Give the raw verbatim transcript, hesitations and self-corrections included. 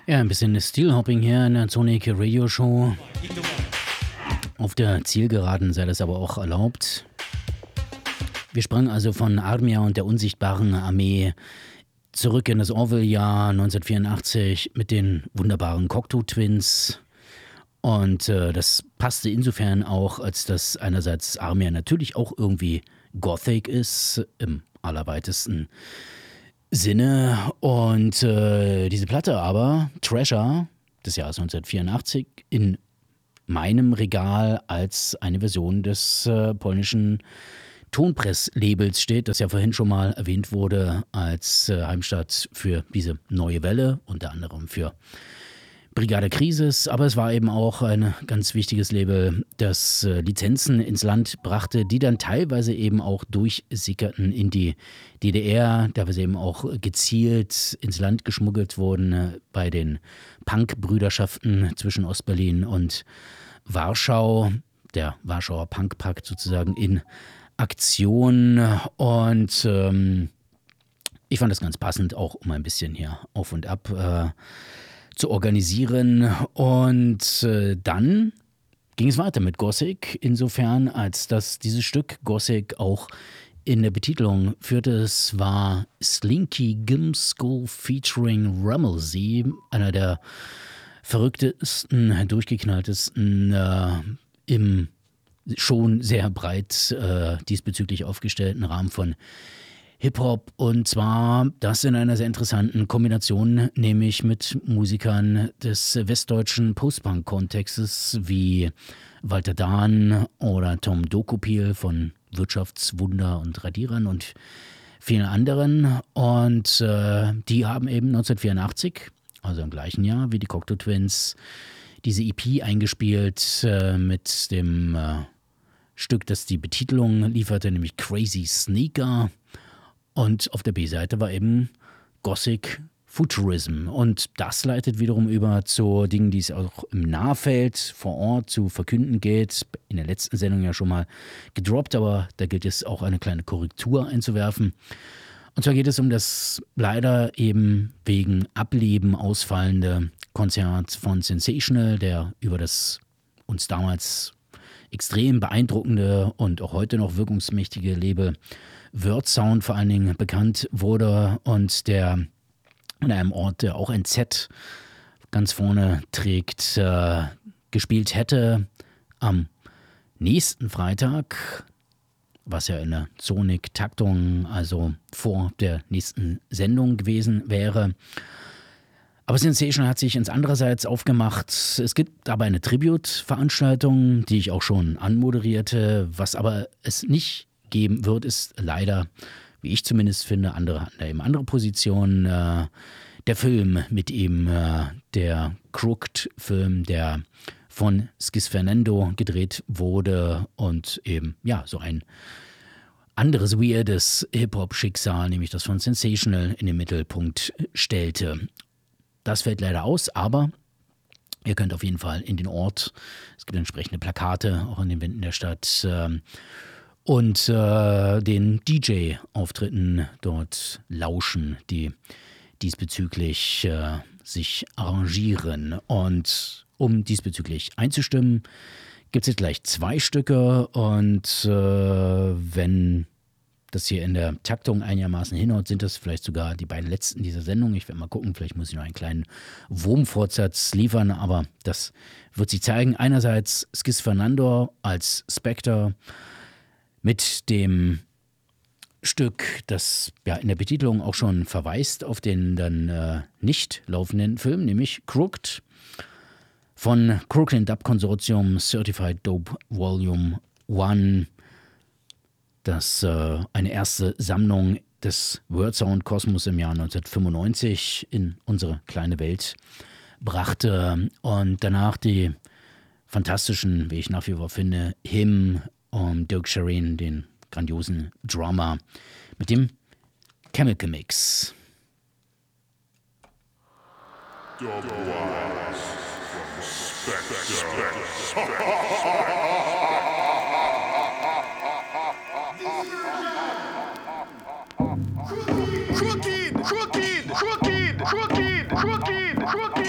Ja, ein bisschen Stilhopping hier in der Sonic Radio Show. Auf der Zielgeraden sei das aber auch erlaubt. Wir sprangen also von Armia und der unsichtbaren Armee zurück in das Orville-Jahr neunzehnhundertvierundachtzig mit den wunderbaren Cocteau Twins. Und äh, das passte insofern auch, als dass einerseits Armia natürlich auch irgendwie Gothic ist, im allerweitesten Sinne. Und äh, diese Platte aber, Treasure des Jahres neunzehnhundertvierundachtzig, in meinem Regal als eine Version des äh, polnischen Tonpress-Labels steht, das ja vorhin schon mal erwähnt wurde als äh, Heimstatt für diese neue Welle, unter anderem für Brigade Krisis, aber es war eben auch ein ganz wichtiges Label, das äh, Lizenzen ins Land brachte, die dann teilweise eben auch durchsickerten in die D D R, teilweise eben auch gezielt ins Land geschmuggelt wurden äh, bei den Punk-Brüderschaften zwischen Ostberlin und Warschau, der Warschauer Punkpakt sozusagen in Aktion. Und ähm, ich fand das ganz passend, auch um ein bisschen hier auf und ab äh, zu organisieren. Und äh, dann ging es weiter mit Gothic, insofern, als dass dieses Stück Gothic auch in der Betitelung führte. Es war Slinky Gimskull featuring Ramelsey, einer der verrücktesten, durchgeknalltesten, äh, im schon sehr breit äh, diesbezüglich aufgestellten Rahmen von Hip-Hop, und zwar das in einer sehr interessanten Kombination, nämlich mit Musikern des westdeutschen Post-Punk-Kontextes wie Walter Dahn oder Tom Dokupil von Wirtschaftswunder und Radierern und vielen anderen. Und äh, die haben eben neunzehnhundertvierundachtzig, also im gleichen Jahr wie die Cocteau Twins, diese E P eingespielt äh, mit dem äh, Stück, das die Betitelung lieferte, nämlich Crazy Sneaker. Und auf der B-Seite war eben Gothic Futurism. Und das leitet wiederum über zu Dingen, die es auch im Nahfeld vor Ort zu verkünden gilt. In der letzten Sendung ja schon mal gedroppt, aber da gilt es auch eine kleine Korrektur einzuwerfen. Und zwar geht es um das leider eben wegen Ableben ausfallende Konzert von Sensational, der über das uns damals extrem beeindruckende und auch heute noch wirkungsmächtige Label Wordsound vor allen Dingen bekannt wurde und der in einem Ort, der auch ein Z ganz vorne trägt, äh, gespielt hätte am nächsten Freitag, was ja in der Sonic-Taktung, also vor der nächsten Sendung gewesen wäre. Aber Sensation hat sich ins andererseits aufgemacht. Es gibt aber eine Tribute-Veranstaltung, die ich auch schon anmoderierte. Was aber es nicht geben wird, ist leider, wie ich zumindest finde, andere hatten da eben andere Positionen. Äh, der Film mit ihm, äh, der Crooked-Film, der von Skis Fernando gedreht wurde und eben, ja, so ein anderes weirdes Hip-Hop-Schicksal, nämlich das von Sensational, in den Mittelpunkt stellte. Das fällt leider aus, aber ihr könnt auf jeden Fall in den Ort, es gibt entsprechende Plakate auch an den Wänden der Stadt, äh, und äh, den D J-Auftritten dort lauschen, die diesbezüglich äh, sich arrangieren. Und um diesbezüglich einzustimmen, gibt es jetzt gleich zwei Stücke, und äh, wenn das hier in der Taktung einigermaßen hinhaut, sind das vielleicht sogar die beiden letzten dieser Sendung. Ich werde mal gucken, vielleicht muss ich noch einen kleinen Wurmfortsatz liefern, aber das wird sich zeigen. Einerseits Skis Fernando als Spectre mit dem Stück, das ja in der Betitelung auch schon verweist auf den dann äh, nicht laufenden Film, nämlich Crooked von Crooklyn Dub Consortium Certified Dope Volume eins, das äh, eine erste Sammlung des Wordsound-Kosmos im Jahr neunzehnhundertfünfundneunzig in unsere kleine Welt brachte, und danach die fantastischen, wie ich nach wie vor finde, Him und Dirk Sharin, den grandiosen Drummer, mit dem Chemical Mix. Crooked, crooked, crooked, crooked, crooked, crooked.